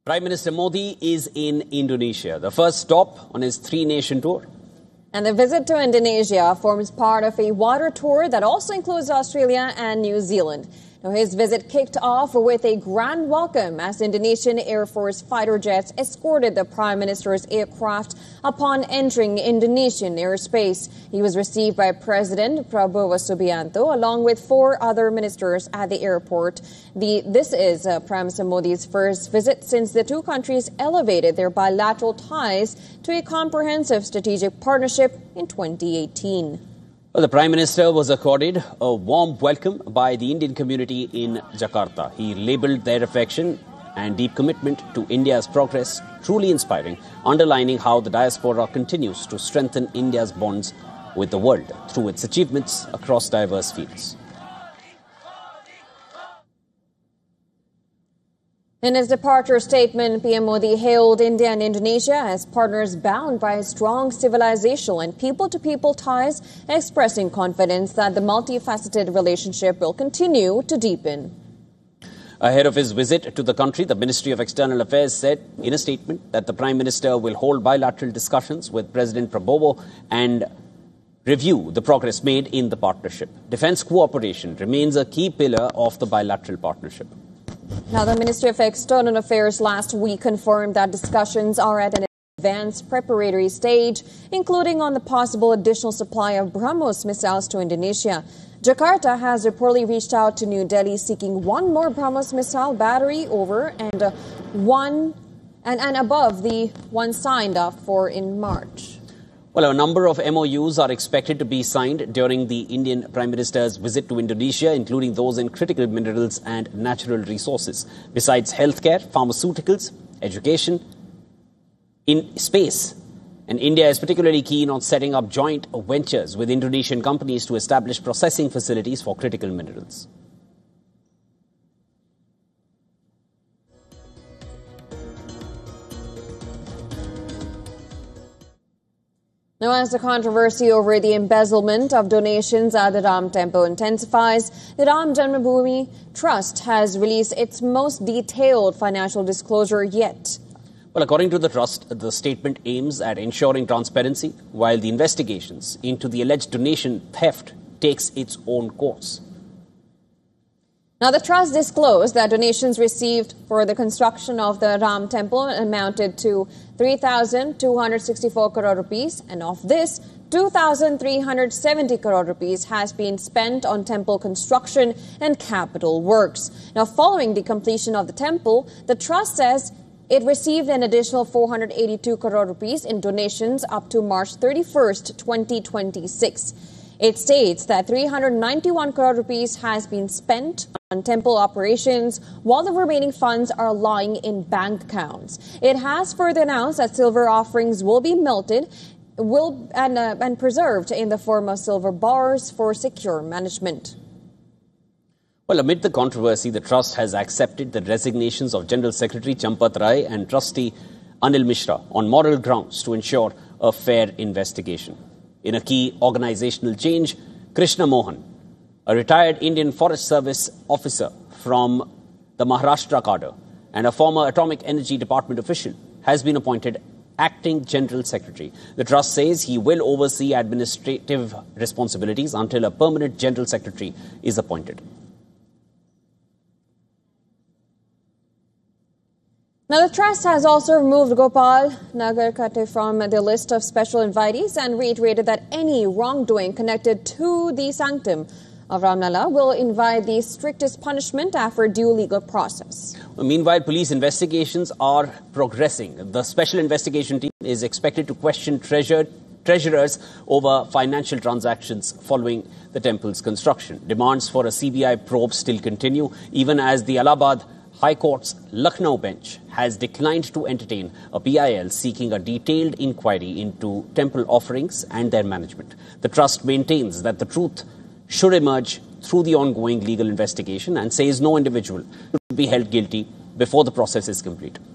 Prime Minister Modi is in Indonesia, the first stop on his three-nation tour. And the visit to Indonesia forms part of a wider tour that also includes Australia and New Zealand. Now, his visit kicked off with a grand welcome as Indonesian Air Force fighter jets escorted the Prime Minister's aircraft upon entering Indonesian airspace. He was received by President Prabowo Subianto along with 4 other ministers at the airport. This is Prime Minister Modi's first visit since the two countries elevated their bilateral ties to a comprehensive strategic partnership in 2018. Well, the Prime Minister was accorded a warm welcome by the Indian community in Jakarta. He labelled their affection and deep commitment to India's progress truly inspiring, underlining how the diaspora continues to strengthen India's bonds with the world through its achievements across diverse fields. In his departure statement, PM Modi hailed India and Indonesia as partners bound by strong civilizational and people-to-people ties, expressing confidence that the multifaceted relationship will continue to deepen. Ahead of his visit to the country, the Ministry of External Affairs said in a statement that the Prime Minister will hold bilateral discussions with President Prabowo and review the progress made in the partnership. Defense cooperation remains a key pillar of the bilateral partnership. Now, the Ministry of External Affairs last week confirmed that discussions are at an advanced preparatory stage, including on the possible additional supply of BrahMos missiles to Indonesia. Jakarta has reportedly reached out to New Delhi seeking one more BrahMos missile battery over and above the one signed up for in March. Well, a number of MOUs are expected to be signed during the Indian Prime Minister's visit to Indonesia, including those in critical minerals and natural resources. Besides healthcare, pharmaceuticals, education, in space. And India is particularly keen on setting up joint ventures with Indonesian companies to establish processing facilities for critical minerals. Now, as the controversy over the embezzlement of donations at the Ram Temple intensifies, the Ram Janmabhoomi Trust has released its most detailed financial disclosure yet. Well, according to the trust, the statement aims at ensuring transparency while the investigations into the alleged donation theft takes its own course. Now, the trust disclosed that donations received for the construction of the Ram Temple amounted to 3,264 crore rupees, and of this, 2,370 crore rupees has been spent on temple construction and capital works. Now, following the completion of the temple, the trust says it received an additional 482 crore rupees in donations up to March 31st, 2026. It states that 391 crore rupees has been spent on temple operations, while the remaining funds are lying in bank accounts. It has further announced that silver offerings will be melted and preserved in the form of silver bars for secure management. Well, amid the controversy, the trust has accepted the resignations of General Secretary Champat Rai and Trustee Anil Mishra on moral grounds to ensure a fair investigation. In a key organizational change, Krishna Mohan, a retired Indian Forest Service officer from the Maharashtra cadre and a former Atomic Energy Department official, has been appointed acting General Secretary. The trust says he will oversee administrative responsibilities until a permanent General Secretary is appointed. Now, the trust has also removed Gopal Nagarkate from the list of special invitees and reiterated that any wrongdoing connected to the sanctum of Ramlala will invite the strictest punishment after due legal process. Meanwhile, police investigations are progressing. The special investigation team is expected to question treasurers over financial transactions following the temple's construction. Demands for a CBI probe still continue, even as the Allahabad High Court's Lucknow bench has declined to entertain a PIL seeking a detailed inquiry into temple offerings and their management. The trust maintains that the truth should emerge through the ongoing legal investigation and says no individual should be held guilty before the process is complete.